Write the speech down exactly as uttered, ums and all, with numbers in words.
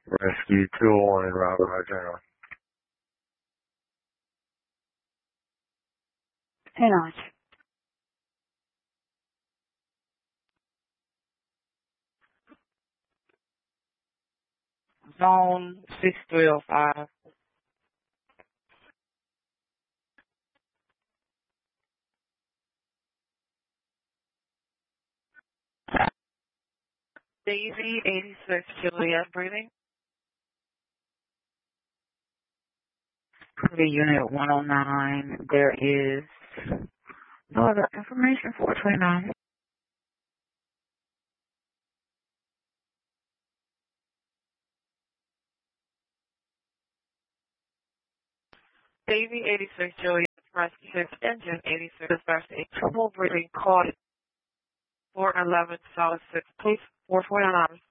Rescue two oh one, Robert Hydrino. Hang on. Zone six three oh five. Daisy eighty-six Juliet breathing. The unit one oh nine. There is no other information. four twenty-nine. Daisy eighty-six Juliet press six engine eighty-six dispatch eight trouble breathing caught four eleven solid six please four twenty-nine.